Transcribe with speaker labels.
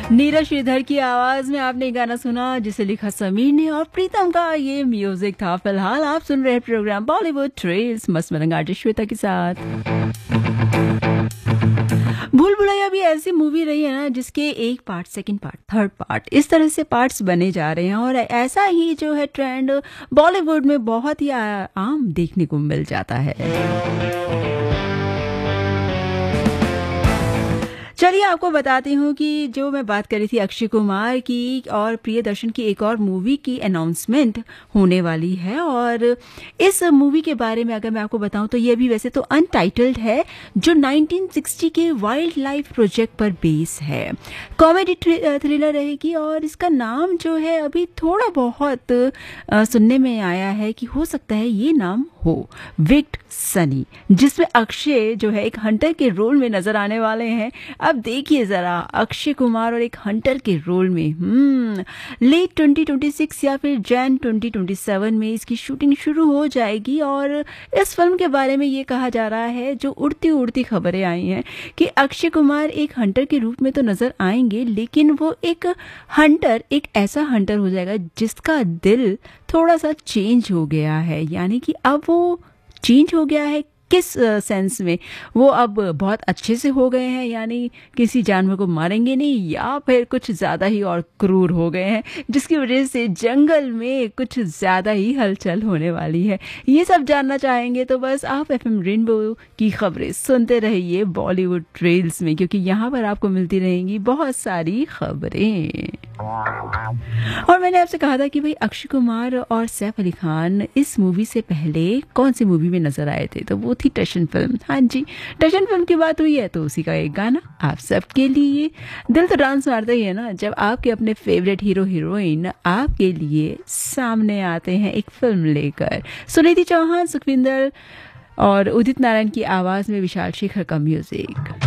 Speaker 1: नीरज श्रीधर की आवाज में आपने गाना सुना जिसे लिखा समीर ने और प्रीतम का ये म्यूजिक था। फिलहाल आप सुन रहे प्रोग्राम बॉलीवुड ट्रेल्स मस्त मलंग आर्टिस्ट श्वेता के साथ। भूल भुलैया भी ऐसी मूवी रही है ना जिसके एक part, second part, third part इस तरह से पार्ट्स बने जा रहे हैं और ऐसा ही जो है ट्रेंड बॉलीवुड में बहुत ही आम देखने को मिल जाता है। चलिए आपको बताती हूँ कि जो मैं बात कर रही थी अक्षय कुमार की और प्रियदर्शन की एक और मूवी की अनाउंसमेंट होने वाली है। और इस मूवी के बारे में अगर मैं आपको बताऊं तो ये भी वैसे तो अनटाइटल्ड है, जो 1960 के वाइल्ड लाइफ प्रोजेक्ट पर बेस है। कॉमेडी थ्रिलर रहेगी और इसका नाम जो है अभी थोड़ा बहुत सुनने में आया है कि हो सकता है ये नाम हो विक्ड सनी, जिसमें अक्षय जो है एक हंटर के रोल में नजर आने वाले हैं। अब देखिए जरा अक्षय कुमार और एक हंटर के रोल में लेट 2026 या फिर जैन 2027 में इसकी शूटिंग शुरू हो जाएगी। और इस फिल्म के बारे में ये कहा जा रहा है, जो उड़ती उड़ती खबरें आई हैं कि अक्षय कुमार एक हंटर के रूप में तो नजर आएंगे, लेकिन वो एक हंटर, एक ऐसा हंटर हो जाएगा जिसका दिल थोड़ा सा चेंज हो गया है। यानी कि अब वो चेंज हो गया है किस सेंस में, वो अब बहुत अच्छे से हो गए हैं, यानी किसी जानवर को मारेंगे नहीं, या फिर कुछ ज्यादा ही और क्रूर हो गए हैं जिसकी वजह से जंगल में कुछ ज्यादा ही हलचल होने वाली है। ये सब जानना चाहेंगे तो बस आप एफएम रेनबो की खबरें सुनते रहिए बॉलीवुड ट्रेल्स में, क्योंकि यहाँ पर आपको मिलती रहेंगी बहुत सारी खबरें। और मैंने आपसे कहा था कि भाई अक्षय कुमार और सैफ अली खान इस मूवी से पहले कौन सी मूवी में नजर आए थे, तो वो थी टशन फिल्म। हाँ जी, टशन फिल्म की बात हुई है तो उसी का एक गाना आप सबके लिए। दिल तो डांस मारता ही है ना जब आपके अपने फेवरेट हीरो हीरोइन आपके लिए सामने आते हैं एक फिल्म लेकर। सुनिधि चौहान, सुखविंदर और उदित नारायण की आवाज में विशाल शेखर का म्यूजिक।